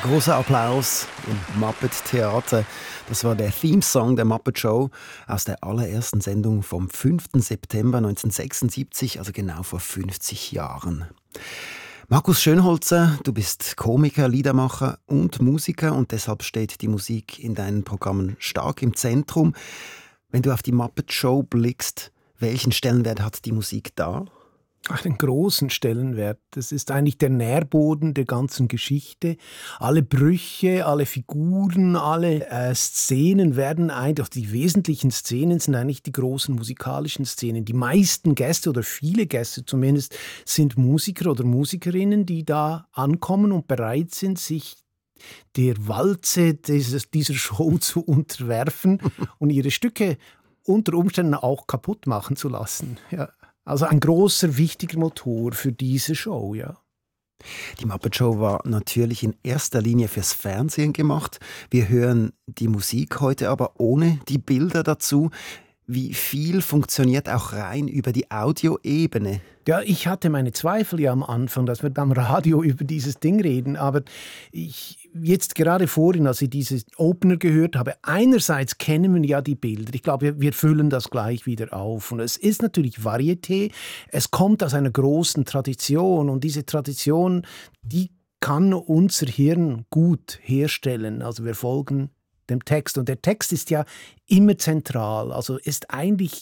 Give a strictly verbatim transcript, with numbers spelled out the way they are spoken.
Großer Applaus im Muppet Theater. Das war der Theme-Song der Muppet Show aus der allerersten Sendung vom fünften September neunzehnhundertsechsundsiebzig, also genau vor fünfzig Jahren. Markus Schönholzer, du bist Komiker, Liedermacher und Musiker und deshalb steht die Musik in deinen Programmen stark im Zentrum. Wenn du auf die Muppet Show blickst, welchen Stellenwert hat die Musik da? Einen großen Stellenwert. Das ist eigentlich der Nährboden der ganzen Geschichte. Alle Brüche, alle Figuren, alle äh, Szenen werden eigentlich, die wesentlichen Szenen sind eigentlich die großen musikalischen Szenen. Die meisten Gäste oder viele Gäste zumindest sind Musiker oder Musikerinnen, die da ankommen und bereit sind, sich der Walze dieses, dieser Show zu unterwerfen und ihre Stücke unter Umständen auch kaputt machen zu lassen. Ja. Also ein großer, wichtiger Motor für diese Show, ja. Die Muppet Show war natürlich in erster Linie fürs Fernsehen gemacht. Wir hören die Musik heute aber ohne die Bilder dazu. Wie viel funktioniert auch rein über die Audioebene? Ja, ich hatte meine Zweifel ja am Anfang, dass wir beim Radio über dieses Ding reden, aber ich, jetzt gerade vorhin, als ich diese Opener gehört habe, einerseits kennen wir ja die Bilder, ich glaube, wir füllen das gleich wieder auf und es ist natürlich Varieté, es kommt aus einer großen Tradition und diese Tradition, die kann unser Hirn gut herstellen, also wir folgen dem Text. Und der Text ist ja immer zentral, also ist eigentlich